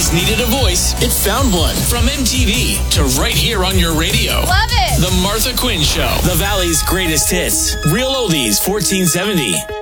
Valley's needed a voice, it found one. From MTV to right here on your radio. Love it. The Martha Quinn Show. The Valley's greatest hits. Real Oldies 1470.